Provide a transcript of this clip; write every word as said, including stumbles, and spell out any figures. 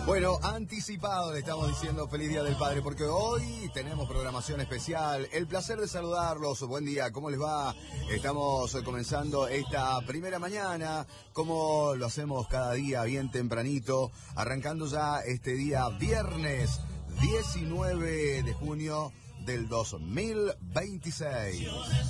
Bueno, anticipado le estamos diciendo feliz Día del Padre, porque hoy tenemos programación especial. El placer de saludarlos. Buen día, ¿cómo les va? Estamos comenzando esta primera mañana, como lo hacemos cada día, bien tempranito, arrancando ya este día viernes diecinueve de junio del dos mil veintiséis.